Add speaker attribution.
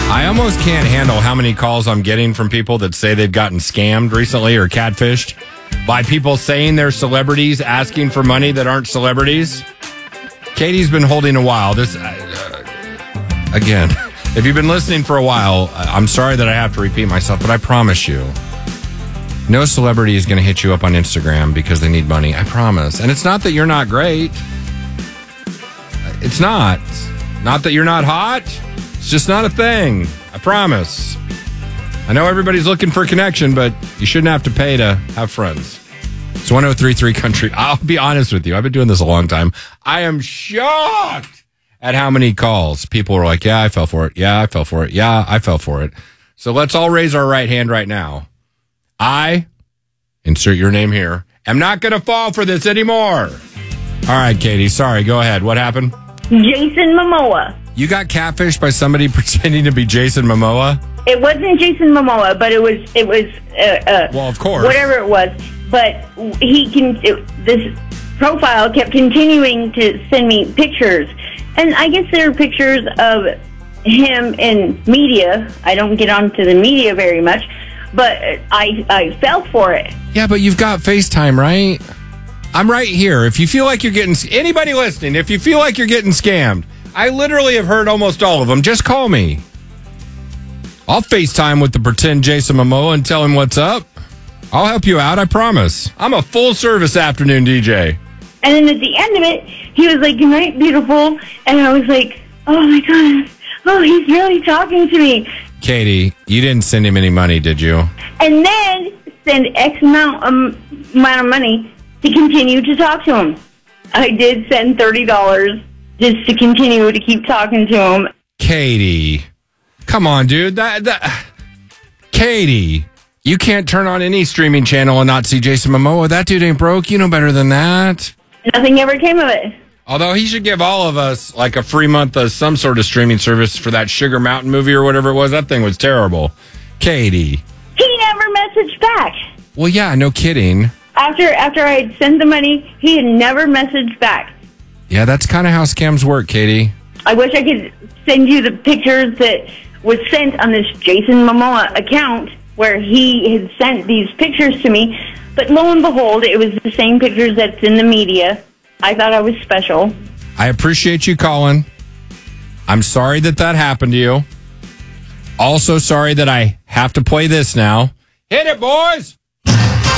Speaker 1: I almost can't handle how many calls I'm getting from people that say they've gotten scammed recently or catfished by people saying they're celebrities asking for money that aren't celebrities. Katie's been holding a while. Again, if you've been listening for a while, I'm sorry that I have to repeat myself, but I promise you, no celebrity is going to hit you up on Instagram because they need money. I promise. And it's not that you're not great. It's not. Not that you're not hot. It's just not a thing. I promise. I know everybody's looking for a connection, but you shouldn't have to pay to have friends. It's 103.3 Country. I'll be honest with you. I've been doing this a long time. I am shocked at how many calls people are like, yeah, I fell for it. Yeah, I fell for it. Yeah, I fell for it. So let's all raise our right hand right now. I, insert your name here, am not going to fall for this anymore. All right, Katie. Sorry. Go ahead. What happened?
Speaker 2: Jason Momoa.
Speaker 1: You got catfished by somebody pretending to be Jason Momoa?
Speaker 2: It wasn't Jason Momoa, but it was
Speaker 1: well, of course,
Speaker 2: whatever it was. But this profile kept continuing to send me pictures, and I guess there are pictures of him in media. I don't get onto the media very much, but I fell for it.
Speaker 1: Yeah, but you've got FaceTime, right? I'm right here. If you feel like you're getting... Anybody listening, if you feel like you're getting scammed, I literally have heard almost all of them. Just call me. I'll FaceTime with the pretend Jason Momoa and tell him what's up. I'll help you out, I promise. I'm a full-service afternoon DJ.
Speaker 2: And then at the end of it, he was like, "Good night, beautiful." And I was like, oh, my God. Oh, he's really talking to me.
Speaker 1: Katie, you didn't send him any money, did you?
Speaker 2: And then send X amount of money to continue to talk to him. I did send $30 just to continue to keep talking to him.
Speaker 1: Katie, come on, dude. Katie, you can't turn on any streaming channel and not see Jason Momoa. That dude ain't broke. You know better than that.
Speaker 2: Nothing ever came of it.
Speaker 1: Although he should give all of us like a free month of some sort of streaming service for that Sugar Mountain movie or whatever it was. That thing was terrible. Katie.
Speaker 2: He never messaged back.
Speaker 1: Well, yeah, no kidding.
Speaker 2: After I had sent the money, he had never messaged back.
Speaker 1: Yeah, that's kind of how scams work, Katie.
Speaker 2: I wish I could send you the pictures that was sent on this Jason Momoa account where he had sent these pictures to me. But lo and behold, it was the same pictures that's in the media. I thought I was special.
Speaker 1: I appreciate you calling. I'm sorry that happened to you. Also sorry that I have to play this now. Hit it, boys!